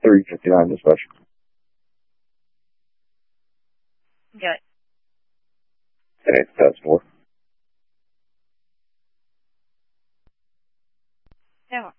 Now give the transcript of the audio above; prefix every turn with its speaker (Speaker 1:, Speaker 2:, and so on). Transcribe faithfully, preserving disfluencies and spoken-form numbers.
Speaker 1: three fifty-nine dispatch.
Speaker 2: Good.
Speaker 1: Okay, that's four.
Speaker 2: Yeah.